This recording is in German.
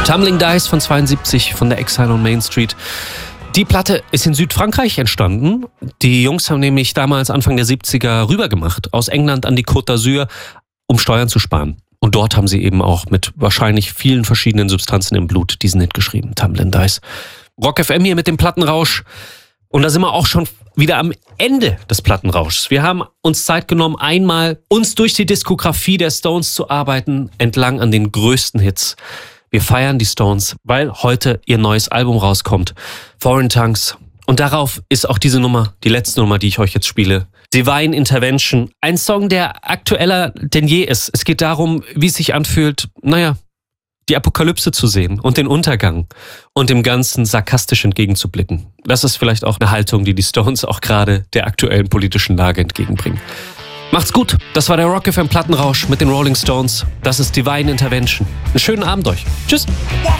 Tumbling Dice von 72 von der Exile on Main Street. Die Platte ist in Südfrankreich entstanden. Die Jungs haben nämlich damals Anfang der 70er rübergemacht, aus England an die Côte d'Azur, um Steuern zu sparen. Und dort haben sie eben auch mit wahrscheinlich vielen verschiedenen Substanzen im Blut diesen Hit geschrieben, Tumbling Dice. Rock FM hier mit dem Plattenrausch. Und da sind wir auch schon wieder am Ende des Plattenrauschs. Wir haben uns Zeit genommen, einmal uns durch die Diskografie der Stones zu arbeiten, entlang an den größten Hits. Wir feiern die Stones, weil heute ihr neues Album rauskommt, Foreign Tongues. Und darauf ist auch diese Nummer, die letzte Nummer, die ich euch jetzt spiele, Divine Intervention. Ein Song, der aktueller denn je ist. Es geht darum, wie es sich anfühlt, die Apokalypse zu sehen und den Untergang und dem Ganzen sarkastisch entgegenzublicken. Das ist vielleicht auch eine Haltung, die Stones auch gerade der aktuellen politischen Lage entgegenbringen. Macht's gut, das war der Rock FM Plattenrausch mit den Rolling Stones. Das ist Divine Intervention. Einen schönen Abend euch. Tschüss.